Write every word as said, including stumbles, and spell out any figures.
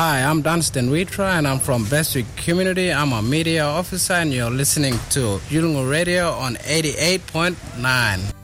Hi, I'm Dunstan Witra and I'm from Bestwick Community. I'm a media officer and you're listening to Yulungu Radio on eighty-eight point nine.